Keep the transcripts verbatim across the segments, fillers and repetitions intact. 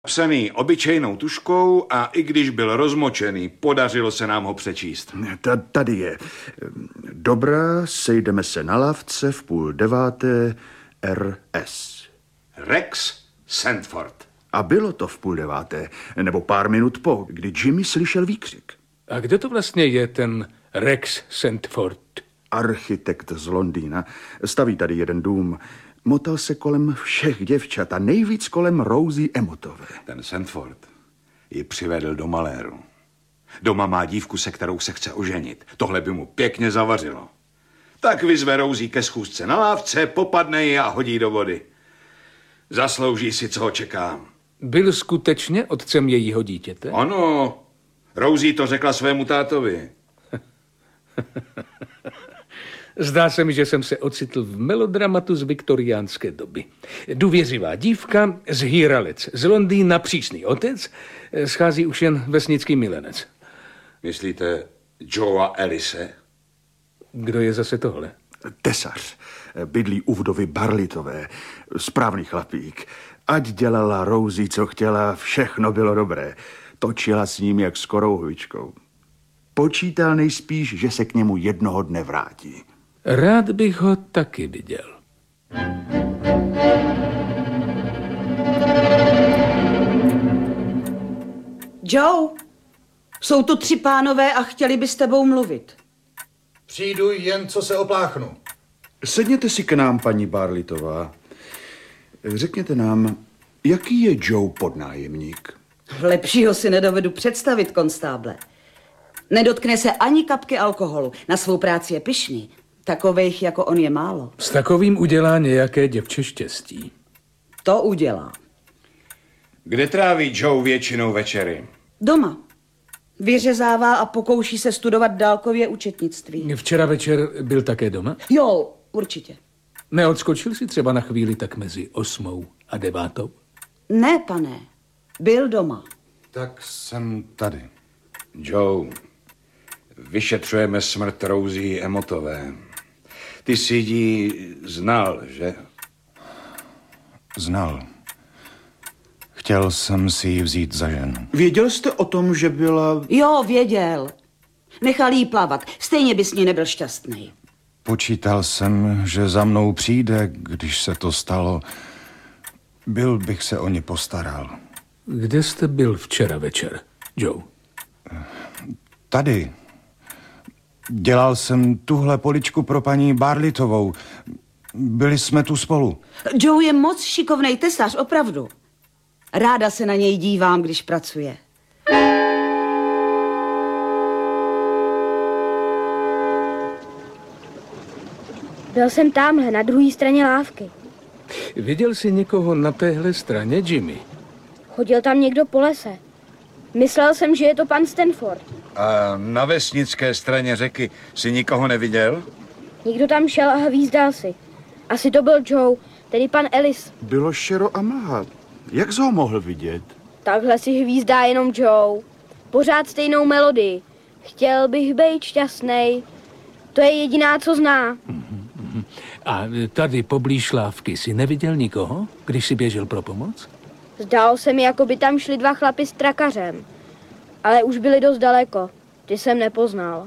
Psaný obyčejnou tužkou a i když byl rozmočený, podařilo se nám ho přečíst. Tady je. Dobrá, sejdeme se na lávce v půl deváté R S. Rex Sandford. A bylo to v půl deváté, nebo pár minut po, kdy Jimmy slyšel výkřik. A kdo to vlastně je ten Rex Sandford? Architekt z Londýna. Staví tady jeden dům. Motal se kolem všech děvčat a nejvíc kolem Rosie Emmotové. Ten Sandford ji přivedl do maléru. Doma má dívku, se kterou se chce oženit. Tohle by mu pěkně zavařilo. Tak vyzve Rosie ke schůzce na lávce, popadne ji a hodí do vody. Zaslouží si, co ho čeká. Byl skutečně otcem jejího dítěte? Ano, Rosie to řekla svému tátovi. Zdá se mi, že jsem se ocitl v melodramatu z viktoriánské doby. Důvěřivá dívka, zhýralec z Londýna, přísný otec, schází už jen vesnický milenec. Myslíte Joea Ellise? Kdo je zase tohle? Tesař. Bydlí u vdovy Barlitové. Správný chlapík. Ať dělala Rosie, co chtěla, všechno bylo dobré. Točila s ním jak s korouhvičkou. Počítal nejspíš, že se k němu jednoho dne vrátí. Rád bych ho taky viděl. Joe, jsou tu tři pánové a chtěli by s tebou mluvit. Přijdu jen, co se opláchnu. Sedněte si k nám, paní Barlitová. Řekněte nám, jaký je Joe podnájemník? Lepšího si nedovedu představit, konstáble. Nedotkne se ani kapky alkoholu. Na svou práci je pyšný. Takovejch jako on je málo. S takovým udělá nějaké děvče štěstí. To udělá. Kde tráví Joe většinou večery? Doma. Vyřezává a pokouší se studovat dálkově účetnictví. Včera večer byl také doma? Jo, určitě. Neodskočil si třeba na chvíli tak mezi osmou a devátou? Ne, pane. Byl doma. Tak jsem tady. Joe, vyšetřujeme smrt Rosie Emmotové. Ty jsi ji znal, že? Znal. Chtěl jsem si ji vzít za ženu. Věděl jste o tom, že byla... Jo, věděl. Nechal jí plavat. Stejně by s ní nebyl šťastný. Počítal jsem, že za mnou přijde, když se to stalo. Byl bych se o ně postaral. Kde jste byl včera večer, Joe? Tady. Dělal jsem tuhle poličku pro paní Barlitovou. Byli jsme tu spolu. Joe je moc šikovnej tesař, opravdu. Ráda se na něj dívám, když pracuje. Byl jsem tamhle, na druhé straně lávky. Viděl jsi někoho na téhle straně, Jimmy? Chodil tam někdo po lese. Myslel jsem, že je to pan Sandford. A na vesnické straně řeky si nikoho neviděl? Někdo tam šel a hvízdal si. Asi to byl Joe, tedy pan Ellis. Bylo šero a mlha. Jak jsi ho mohl vidět? Takhle si hvízdá jenom Joe. Pořád stejnou melodii. Chtěl bych být šťastnej. To je jediná, co zná. A tady poblíž lávky si neviděl nikoho, když si běžel pro pomoc? Zdálo se mi, jako by tam šli dva chlapi s trakařem. Ale už byli dost daleko. Ty jsem nepoznal.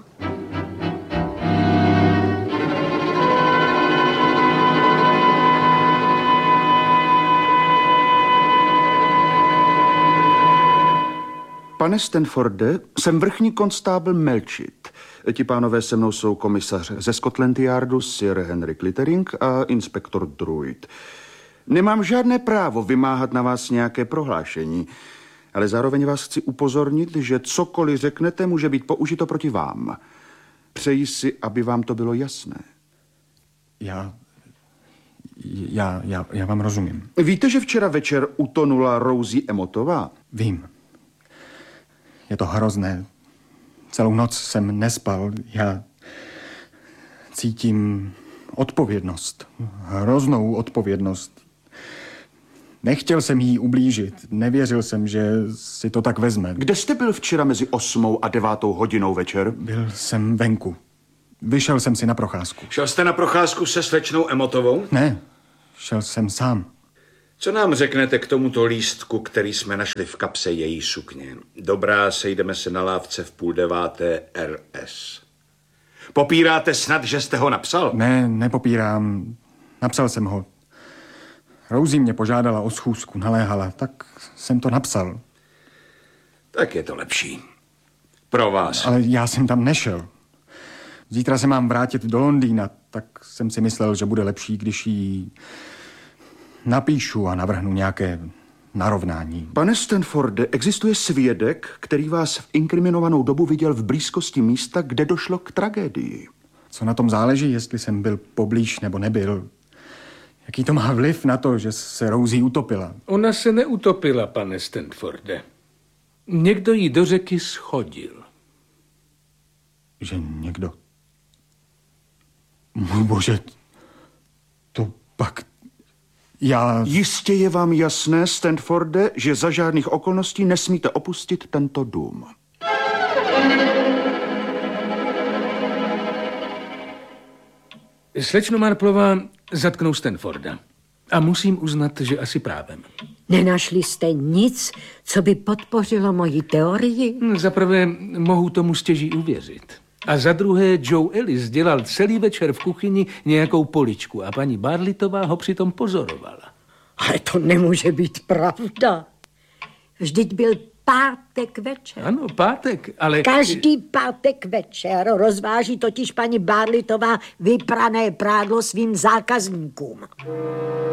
Pane Stanforde, jsem vrchní konstábl Melchit. Ti pánové se mnou jsou komisař ze Scotland Yardu Sir Henry Clittering a inspektor Druid. Nemám žádné právo vymáhat na vás nějaké prohlášení, ale zároveň vás chci upozornit, že cokoliv řeknete, může být použito proti vám. Přeji si, aby vám to bylo jasné. Já... Já, já, já vám rozumím. Víte, že včera večer utonula Rosie Emmottová? Vím. Je to hrozné. Celou noc jsem nespal. Já cítím odpovědnost. Hroznou odpovědnost. Nechtěl jsem jí ublížit. Nevěřil jsem, že si to tak vezme. Kde jste byl včera mezi osmou a devátou hodinou večer? Byl jsem venku. Vyšel jsem si na procházku. Šel jste na procházku se slečnou Emmottovou? Ne, šel jsem sám. Co nám řeknete k tomuto lístku, který jsme našli v kapse její sukně? Dobrá, sejdeme se na lávce v půl deváté R S. Popíráte snad, že jste ho napsal? Ne, nepopírám. Napsal jsem ho. Rosie mě požádala o schůzku, naléhala, tak jsem to napsal. Tak je to lepší. Pro vás. Ale já jsem tam nešel. Zítra se mám vrátit do Londýna, tak jsem si myslel, že bude lepší, když jí napíšu a navrhnu nějaké narovnání. Pane Stanforde, existuje svědek, který vás v inkriminovanou dobu viděl v blízkosti místa, kde došlo k tragédii. Co na tom záleží, jestli jsem byl poblíž nebo nebyl? Jaký to má vliv na to, že se Rosie utopila? Ona se neutopila, pane Stanforde. Někdo ji do řeky schodil. Že někdo... Můj bože, to pak... Já... Jistě je vám jasné, Stanforde, že za žádných okolností nesmíte opustit tento dům. Slečno Marplová, zatknou Stanforda. A musím uznat, že asi právem. Nenašli jste nic, co by podpořilo moji teorii? Za prvé mohu tomu stěží uvěřit. A za druhé Joe Ellis dělal celý večer v kuchyni nějakou poličku a paní Barlitová ho přitom pozorovala. Ale to nemůže být pravda. Vždyť byl pátek večer. Ano, pátek, ale... Každý pátek večer rozváží totiž paní Barlitová vyprané prádlo svým zákazníkům.